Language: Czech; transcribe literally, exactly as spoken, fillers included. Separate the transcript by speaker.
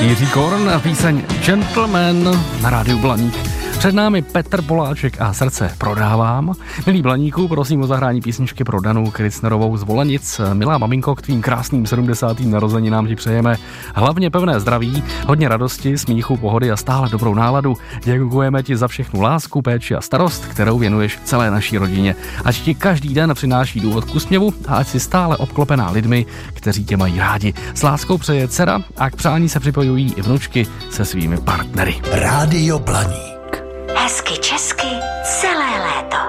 Speaker 1: Jiří Korn a píseň Gentleman na rádiu Blaník. Před námi Petr Poláček a Srdce prodávám. Milý Blaníku, prosím o zahrání písničky pro Danu Kricnerovou z Volenic. Milá maminko, k tvým krásným sedmdesátým narozeninám ti přejeme hlavně pevné zdraví, hodně radosti, smíchu, pohody a stále dobrou náladu. Děkujeme ti za všechnu lásku, péči a starost, kterou věnuješ celé naší rodině. Ať ti každý den přináší důvod k úsměvu a ať si stále obklopená lidmi, kteří tě mají rádi. S láskou přeje dcera a k přání se připojují i vnučky se svými partnery.
Speaker 2: Rádio Blaník.
Speaker 3: Hezky česky celé léto.